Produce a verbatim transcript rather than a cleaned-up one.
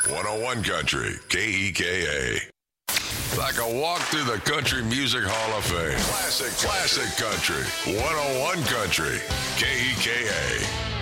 one oh one Country, K E K A. Like a walk through the Country Music Hall of Fame. Classic, classic country. one oh one Country, K E K A.